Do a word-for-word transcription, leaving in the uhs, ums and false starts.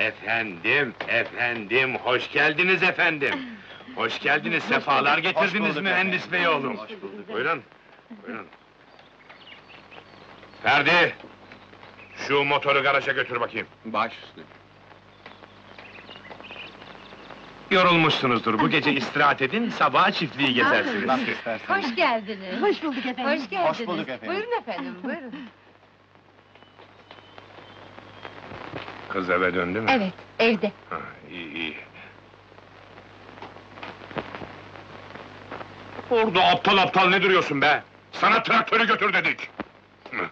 Efendim, efendim, hoş geldiniz efendim! Hoş geldiniz, sefalar getirdiniz mühendis bey oğlum! Buyurun, buyurun! Ferdi! Şu motoru garaja götür bakayım! Baş üstüne. Yorulmuşsunuzdur, bu gece istirahat edin, sabaha çiftliği gezersiniz. Nasıl istersen. Hoş geldiniz. Hoş bulduk efendim. Hoş geldiniz. Hoş bulduk efendim. Buyurun efendim, buyurun. Kız eve döndü mü? Evet, evde. Ha, iyi, iyi. Orada aptal aptal ne duruyorsun be? Sana traktörü götür dedik!